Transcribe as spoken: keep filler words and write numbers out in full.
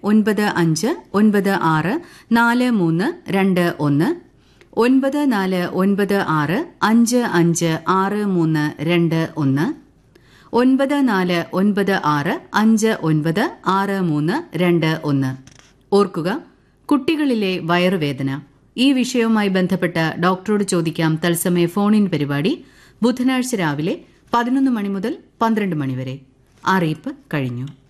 ഒൻപത് അഞ്ച് ഒൻപത് ആറ് നാല് മൂന്ന് രണ്ട് ഒന്ന്, ഒൻപത് നാല് ഒൻപത് ആറ് അഞ്ച് അഞ്ച് ആറ് മൂന്ന് രണ്ട് ഒന്ന്, ഒൻപത് നാല് ഒൻപത് ആറ് അഞ്ച് ഒൻപത് ആറ് മൂന്ന് രണ്ട് ഒന്ന്. ഓർക്കുക, കുട്ടികളിലെ വയറുവേദന ഈ വിഷയവുമായി ബന്ധപ്പെട്ട് ഡോക്ടറോട് ചോദിക്കാം തത്സമയ ഫോൺ-ഇൻ പരിപാടി ബുധനാഴ്ച രാവിലെ പതിനൊന്ന് മണി മുതൽ പന്ത്രണ്ട് മണി വരെ. അറിയിപ്പ് കഴിഞ്ഞു.